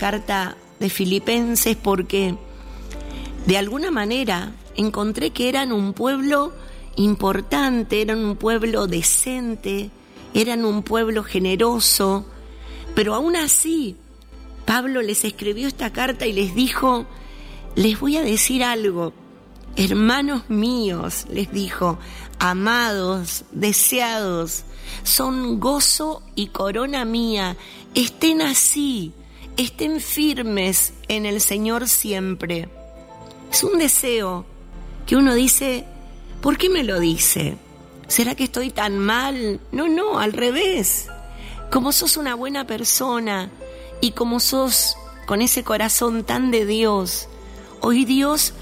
carta de Filipenses porque de alguna manera encontré que eran un pueblo importante, eran un pueblo decente, eran un pueblo generoso, pero aún así Pablo les escribió esta carta y les dijo: les voy a decir algo, hermanos míos, les dijo, amados, deseados, son gozo y corona mía, estén así, estén firmes en el Señor siempre. Es un deseo que uno dice: ¿por qué me lo dice? ¿Será que estoy tan mal? No, al revés. Como sos una buena persona y como sos con ese corazón tan de Dios, hoy Dios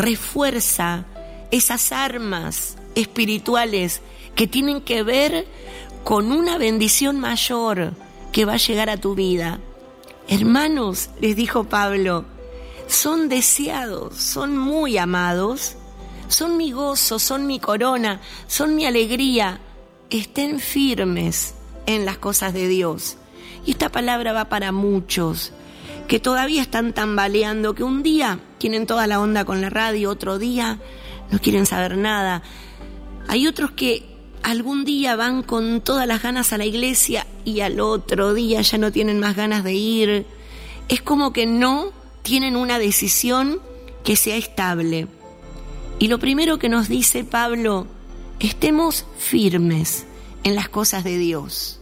refuerza esas armas espirituales que tienen que ver con una bendición mayor que va a llegar a tu vida. Hermanos, les dijo Pablo, son deseados, son muy amados, son mi gozo, son mi corona, son mi alegría. Estén firmes en las cosas de Dios. Y esta palabra va para muchos que todavía están tambaleando, que un día tienen toda la onda con la radio, otro día no quieren saber nada. Hay otros que algún día van con todas las ganas a la iglesia y al otro día ya no tienen más ganas de ir. Es como que no tienen una decisión que sea estable. Y lo primero que nos dice Pablo, estemos firmes en las cosas de Dios.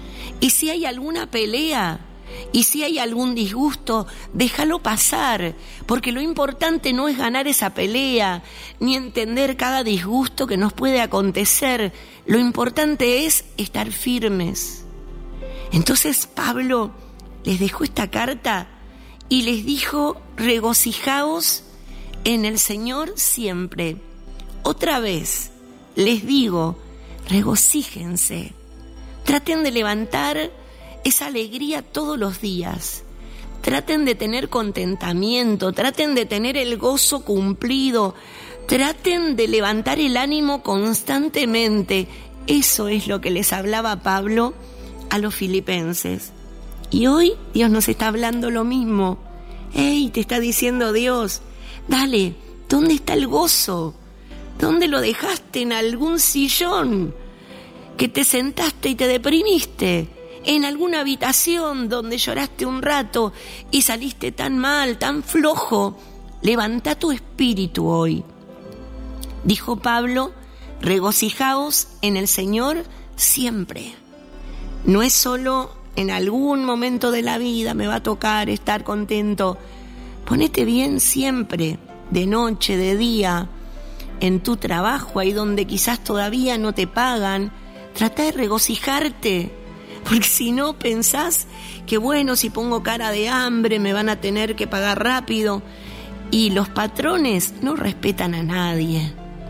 Y si hay alguna pelea, y si hay algún disgusto, déjalo pasar, porque lo importante no es ganar esa pelea, ni entender cada disgusto que nos puede acontecer. Lo importante es estar firmes. Entonces Pablo les dejó esta carta y les dijo: regocijaos en el Señor siempre. Otra vez les digo, regocíjense. Traten de levantar esa alegría todos los días. Traten de tener contentamiento, traten de tener el gozo cumplido, traten de levantar el ánimo constantemente. Eso es lo que les hablaba Pablo a los filipenses. Y hoy Dios nos está hablando lo mismo. ¡Ey! Te está diciendo Dios, dale, ¿dónde está el gozo? ¿Dónde lo dejaste? ¿En algún sillón que te sentaste y te deprimiste? ¿En alguna habitación donde lloraste un rato y saliste tan mal, tan flojo? Levanta tu espíritu hoy. Dijo Pablo, regocijaos en el Señor siempre. No es solo en algún momento de la vida me va a tocar estar contento. Ponete bien siempre, de noche, de día, en tu trabajo, ahí donde quizás todavía no te pagan. Trata de regocijarte, porque si no pensás que bueno, si pongo cara de hambre me van a tener que pagar rápido. Y los patrones no respetan a nadie.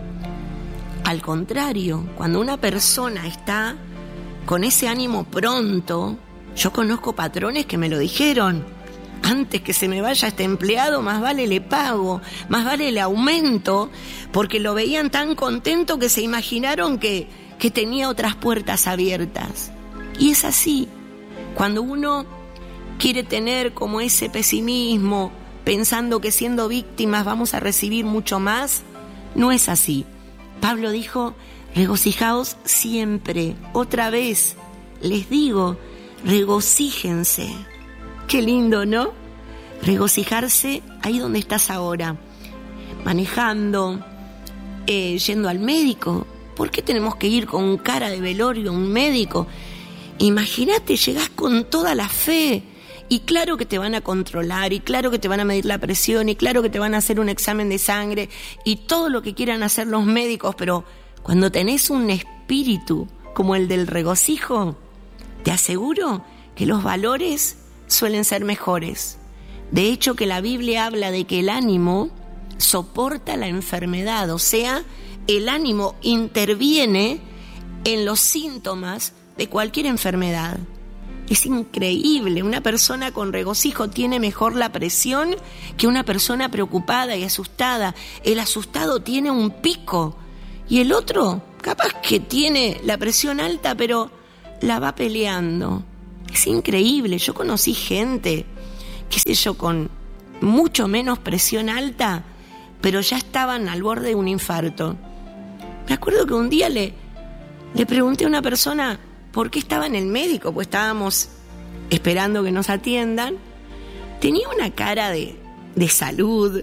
Al contrario, cuando una persona está con ese ánimo pronto, yo conozco patrones que me lo dijeron: antes que se me vaya este empleado, más vale le pago, más vale le aumento, porque lo veían tan contento que se imaginaron que tenía otras puertas abiertas. Y es así, cuando uno quiere tener como ese pesimismo, pensando que siendo víctimas vamos a recibir mucho más, no es así. Pablo dijo, regocijaos siempre. Otra vez les digo, regocíjense. Qué lindo, ¿no? Regocijarse ahí donde estás ahora, manejando, yendo al médico. ¿Por qué tenemos que ir con cara de velorio a un médico? Imagínate, llegás con toda la fe y claro que te van a controlar y claro que te van a medir la presión y claro que te van a hacer un examen de sangre y todo lo que quieran hacer los médicos, pero cuando tenés un espíritu como el del regocijo, te aseguro que los valores suelen ser mejores. De hecho, que la Biblia habla de que el ánimo soporta la enfermedad, o sea, el ánimo interviene en los síntomas de cualquier enfermedad. Es increíble, una persona con regocijo tiene mejor la presión que una persona preocupada y asustada. El asustado tiene un pico y el otro capaz que tiene la presión alta, pero la va peleando. Es increíble, yo conocí gente qué sé yo, con mucho menos presión alta, pero ya estaban al borde de un infarto. Me acuerdo que un día le pregunté a una persona por qué estaba en el médico, pues estábamos esperando que nos atiendan. Tenía una cara de salud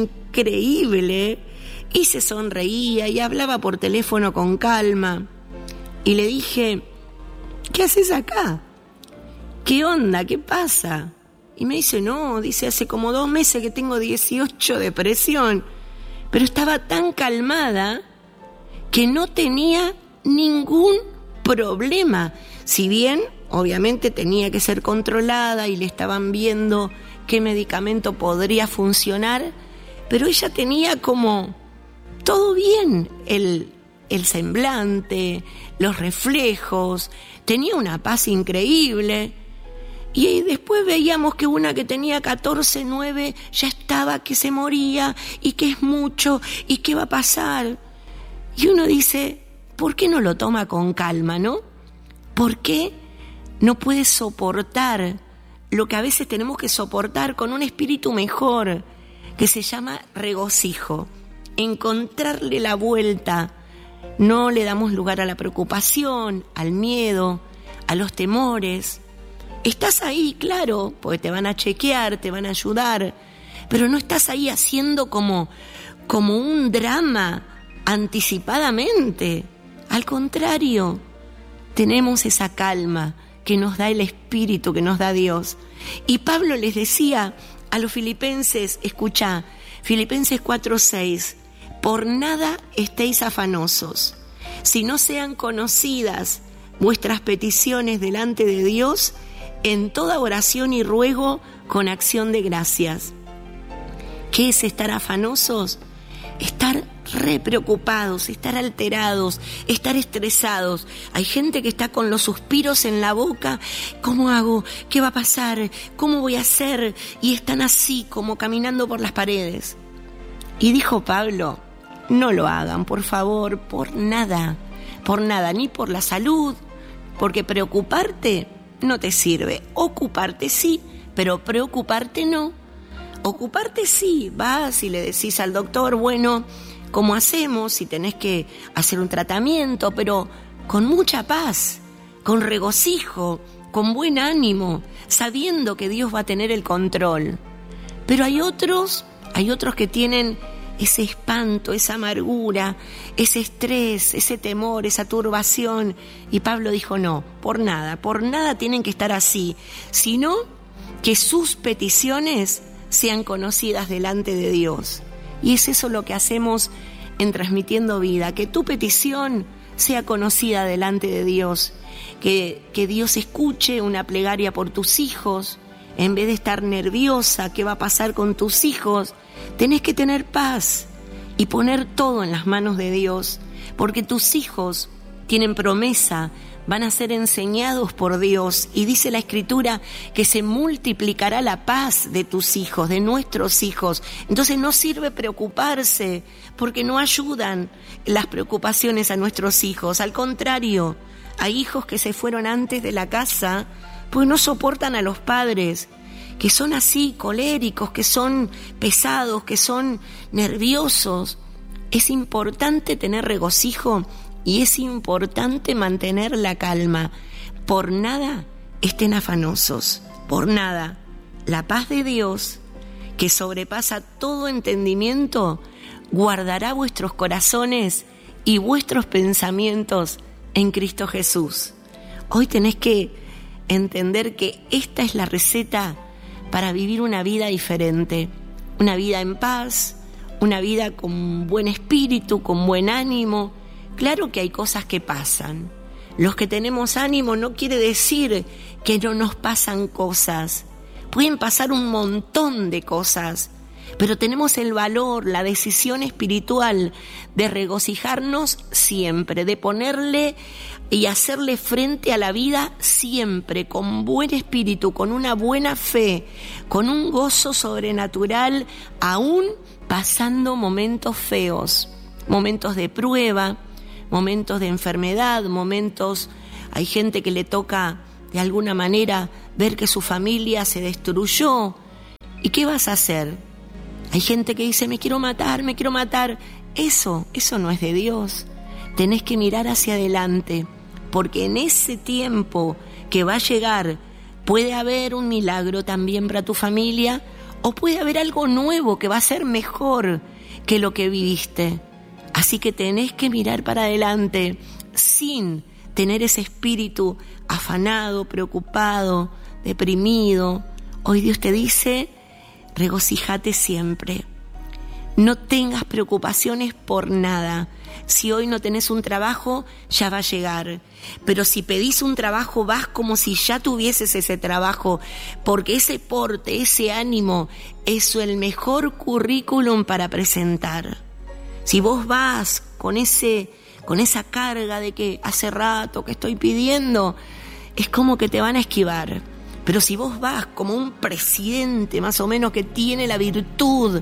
increíble y se sonreía y hablaba por teléfono con calma. Y le dije, ¿qué haces acá? ¿Qué onda? ¿Qué pasa? Y me dice, no, dice, hace como 2 meses que tengo 18 de presión, pero estaba tan calmada que no tenía ningún problema. Si bien, obviamente, tenía que ser controlada y le estaban viendo qué medicamento podría funcionar, pero ella tenía como todo bien, el semblante, los reflejos, tenía una paz increíble. Y después veíamos que una que tenía 14, 9, ya estaba que se moría y que es mucho y qué va a pasar. Y uno dice, ¿por qué no lo toma con calma, no? ¿Por qué no puede soportar lo que a veces tenemos que soportar con un espíritu mejor, que se llama regocijo? Encontrarle la vuelta. No le damos lugar a la preocupación, al miedo, a los temores. Estás ahí, claro, porque te van a chequear, te van a ayudar, pero no estás ahí haciendo como un drama anticipadamente. Al contrario, tenemos esa calma que nos da el Espíritu, que nos da Dios. Y Pablo les decía a los filipenses, escucha, Filipenses 4:6, por nada estéis afanosos, si no sean conocidas vuestras peticiones delante de Dios, en toda oración y ruego con acción de gracias. ¿Qué es estar afanosos? Estar re preocupados, estar alterados, estar estresados. Hay gente que está con los suspiros en la boca. ¿Cómo hago? ¿Qué va a pasar? ¿Cómo voy a hacer? Y están así como caminando por las paredes. Y dijo Pablo, no lo hagan, por favor, por nada, ni por la salud, porque preocuparte no te sirve. Ocuparte sí, pero preocuparte no. Ocuparte sí, vas y le decís al doctor, bueno, ¿cómo hacemos? Si tenés que hacer un tratamiento, pero con mucha paz, con regocijo, con buen ánimo, sabiendo que Dios va a tener el control. Pero hay otros que tienen ese espanto, esa amargura, ese estrés, ese temor, esa turbación. Y Pablo dijo, no, por nada tienen que estar así, sino que sus peticiones sean conocidas delante de Dios. Y es eso lo que hacemos en Transmitiendo Vida, que tu petición sea conocida delante de Dios, que Dios escuche una plegaria por tus hijos. En vez de estar nerviosa, ¿qué va a pasar con tus hijos? Tenés que tener paz y poner todo en las manos de Dios, porque tus hijos tienen promesa, van a ser enseñados por Dios, y dice la Escritura que se multiplicará la paz de tus hijos, de nuestros hijos. Entonces no sirve preocuparse, porque no ayudan las preocupaciones a nuestros hijos. Al contrario, hay hijos que se fueron antes de la casa, pues no soportan a los padres, que son así, coléricos, que son pesados, que son nerviosos. Es importante tener regocijo y es importante mantener la calma. Por nada estén afanosos, por nada. La paz de Dios, que sobrepasa todo entendimiento, guardará vuestros corazones y vuestros pensamientos en Cristo Jesús. Hoy tenés que entender que esta es la receta para vivir una vida diferente, una vida en paz, una vida con buen espíritu, con buen ánimo. Claro que hay cosas que pasan. Los que tenemos ánimo no quiere decir que no nos pasan cosas. Pueden pasar un montón de cosas, pero tenemos el valor, la decisión espiritual de regocijarnos siempre, de ponerle y hacerle frente a la vida siempre, con buen espíritu, con una buena fe, con un gozo sobrenatural, aún pasando momentos feos, momentos de prueba, momentos de enfermedad, hay gente que le toca de alguna manera ver que su familia se destruyó ¿Y qué vas a hacer? Hay gente que dice, me quiero matar. Eso no es de Dios. Tenés que mirar hacia adelante, porque en ese tiempo que va a llegar puede haber un milagro también para tu familia, o puede haber algo nuevo que va a ser mejor que lo que viviste. Así que tenés que mirar para adelante sin tener ese espíritu afanado, preocupado, deprimido. Hoy Dios te dice, regocíjate siempre. No tengas preocupaciones por nada. Si hoy no tenés un trabajo, ya va a llegar. Pero si pedís un trabajo, vas como si ya tuvieses ese trabajo, porque ese porte, ese ánimo, es el mejor currículum para presentar. Si vos vas con esa carga de que hace rato que estoy pidiendo, es como que te van a esquivar. Pero si vos vas como un presidente más o menos que tiene la virtud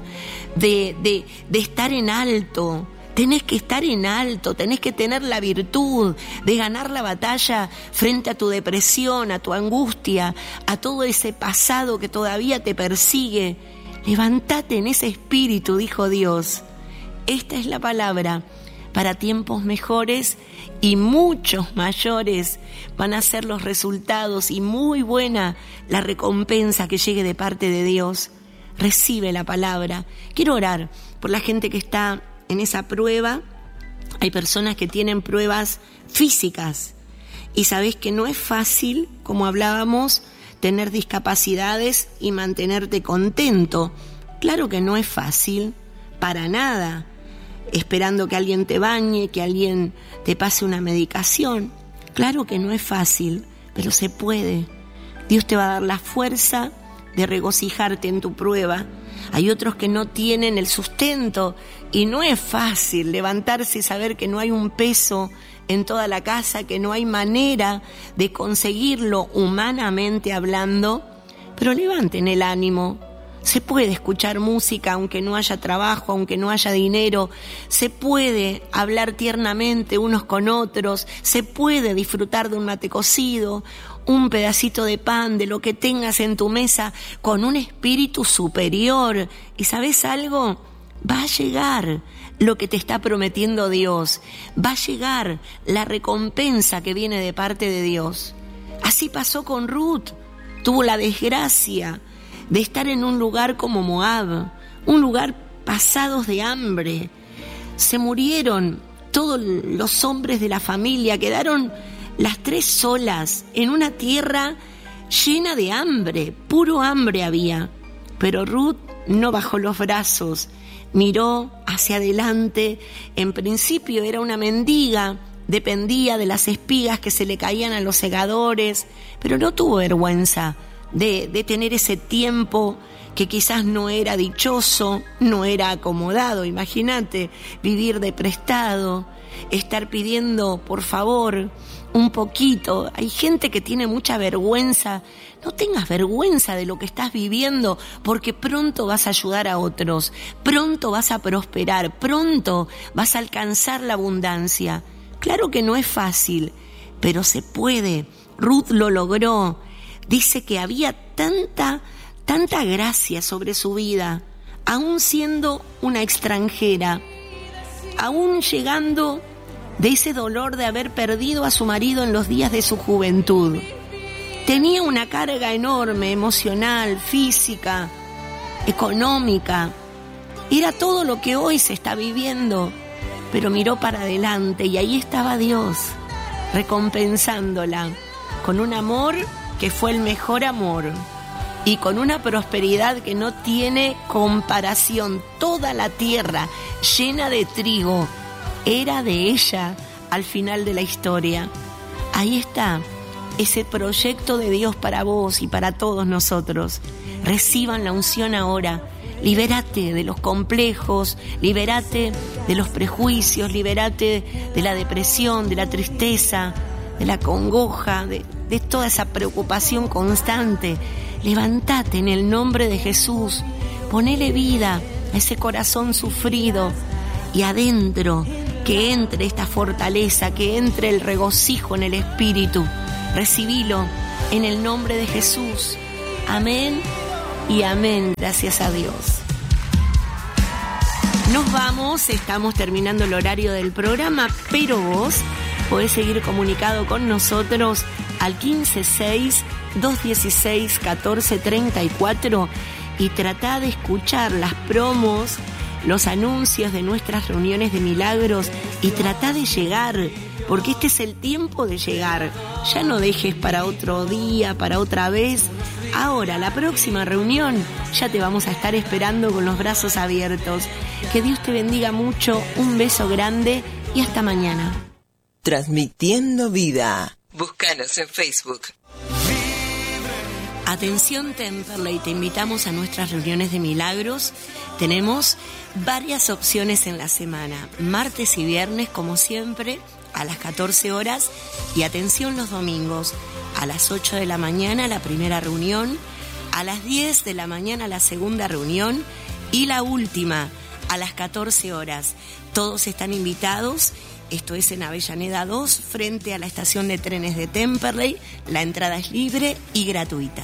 de estar en alto, tenés que estar en alto, tenés que tener la virtud de ganar la batalla frente a tu depresión, a tu angustia, a todo ese pasado que todavía te persigue. Levántate en ese espíritu, dijo Dios. Esta es la palabra para tiempos mejores y muchos mayores van a ser los resultados y muy buena la recompensa que llegue de parte de Dios. Recibe la palabra. Quiero orar por la gente que está en esa prueba. Hay personas que tienen pruebas físicas y sabés que no es fácil, como hablábamos, tener discapacidades y mantenerte contento. Claro que no es fácil, para nada. Esperando que alguien te bañe, que alguien te pase una medicación. Claro que no es fácil, pero se puede. Dios te va a dar la fuerza de regocijarte en tu prueba. Hay otros que no tienen el sustento y no es fácil levantarse y saber que no hay un peso en toda la casa, que no hay manera de conseguirlo humanamente hablando, pero levanten el ánimo. Se puede escuchar música aunque no haya trabajo, aunque no haya dinero. Se puede hablar tiernamente unos con otros. Se puede disfrutar de un mate cocido, un pedacito de pan, de lo que tengas en tu mesa, con un espíritu superior. ¿Y sabes algo? Va a llegar lo que te está prometiendo Dios. Va a llegar la recompensa que viene de parte de Dios. Así pasó con Ruth. Tuvo la desgracia de estar en un lugar como Moab, un lugar pasados de hambre. Se murieron todos los hombres de la familia, quedaron las tres solas en una tierra llena de hambre, puro hambre había. Pero Ruth no bajó los brazos, miró hacia adelante. En principio era una mendiga, dependía de las espigas que se le caían a los segadores, pero no tuvo vergüenza de tener ese tiempo que quizás no era dichoso, no era acomodado. Imagínate, vivir de prestado, estar pidiendo por favor un poquito. Hay gente que tiene mucha vergüenza. No tengas vergüenza de lo que estás viviendo, porque pronto vas a ayudar a otros, pronto vas a prosperar, pronto vas a alcanzar la abundancia. Claro que no es fácil, pero se puede. Ruth lo logró. Dice que había tanta gracia sobre su vida, aún siendo una extranjera, aún llegando de ese dolor de haber perdido a su marido en los días de su juventud. Tenía una carga enorme, emocional, física, económica. Era todo lo que hoy se está viviendo, pero miró para adelante y ahí estaba Dios, recompensándola con un amor que fue el mejor amor y con una prosperidad que no tiene comparación. Toda la tierra llena de trigo era de ella al final de la historia. Ahí está ese proyecto de Dios para vos y para todos nosotros. Reciban la unción ahora. Libérate de los complejos, libérate de los prejuicios, libérate de la depresión, de la tristeza, de la congoja, de toda esa preocupación constante. Levántate en el nombre de Jesús, ponele vida a ese corazón sufrido y adentro que entre esta fortaleza, que entre el regocijo en el espíritu. Recibilo en el nombre de Jesús. Amén y amén, gracias a Dios. Nos vamos, estamos terminando el horario del programa, pero vos podés seguir comunicado con nosotros al 156-216-1434 y tratá de escuchar las promos, los anuncios de nuestras reuniones de milagros y tratá de llegar, porque este es el tiempo de llegar. Ya no dejes para otro día, para otra vez. Ahora, la próxima reunión, ya te vamos a estar esperando con los brazos abiertos. Que Dios te bendiga mucho, un beso grande y hasta mañana. Transmitiendo vida. Búscanos en Facebook. Atención Temperley, te invitamos a nuestras reuniones de milagros. Tenemos varias opciones en la semana, martes y viernes como siempre, a las 14 horas y atención los domingos, a las 8 de la mañana la primera reunión, a las 10 de la mañana la segunda reunión y la última a las 14 horas. Todos están invitados. Esto es en Avellaneda 2, frente a la estación de trenes de Temperley. La entrada es libre y gratuita.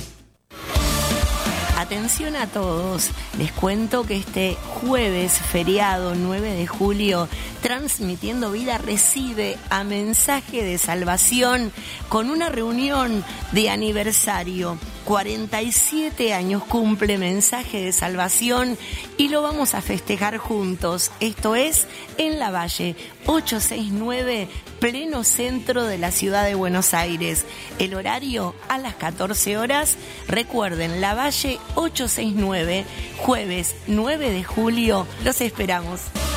Atención a todos, les cuento que este jueves feriado 9 de julio, Transmitiendo Vida recibe a Mensaje de Salvación con una reunión de aniversario. 47 años cumple Mensaje de Salvación y lo vamos a festejar juntos. Esto es en La Valle, 869, pleno centro de la ciudad de Buenos Aires. El horario a las 14 horas. Recuerden, La Valle 869, jueves 9 de julio. Los esperamos.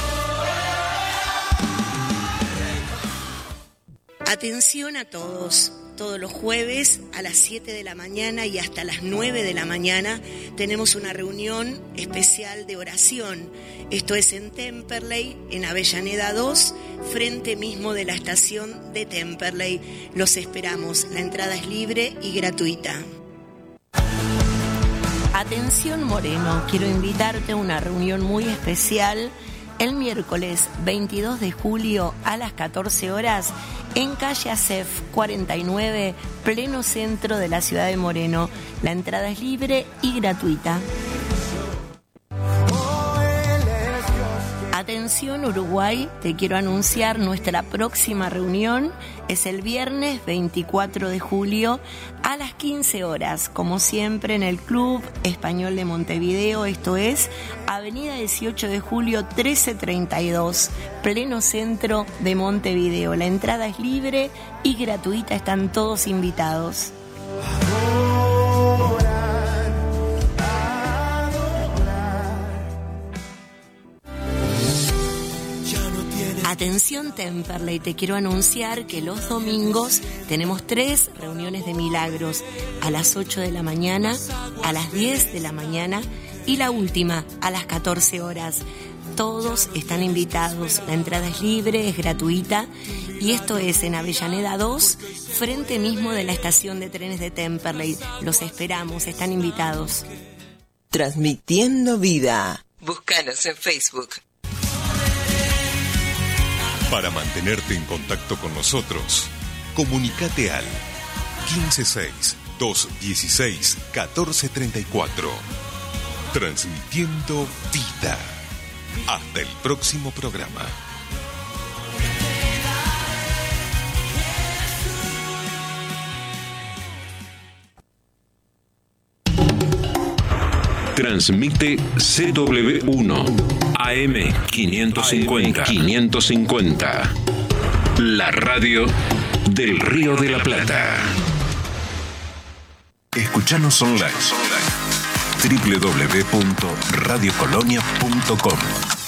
Atención a todos. Todos los jueves a las 7 de la mañana y hasta las 9 de la mañana tenemos una reunión especial de oración. Esto es en Temperley, en Avellaneda 2, frente mismo de la estación de Temperley. Los esperamos. La entrada es libre y gratuita. Atención Moreno, quiero invitarte a una reunión muy especial el miércoles 22 de julio a las 14 horas en calle Acef 49, pleno centro de la ciudad de Moreno. La entrada es libre y gratuita. Atención Uruguay, te quiero anunciar nuestra próxima reunión. Es el viernes 24 de julio a las 15 horas, como siempre en el Club Español de Montevideo. Esto es Avenida 18 de julio 1332, pleno centro de Montevideo. La entrada es libre y gratuita, están todos invitados. Atención Temperley, te quiero anunciar que los domingos tenemos 3 reuniones de milagros, a las 8 de la mañana, a las 10 de la mañana y la última a las 14 horas. Todos están invitados, la entrada es libre, es gratuita y esto es en Avellaneda 2, frente mismo de la estación de trenes de Temperley. Los esperamos, están invitados. Transmitiendo vida. Búscanos en Facebook. Para mantenerte en contacto con nosotros, comunícate al 156-216-1434. Transmitiendo vida. Hasta el próximo programa. Transmite CW1 AM 550. La radio del Río de la Plata. Escuchanos online. www.radiocolonia.com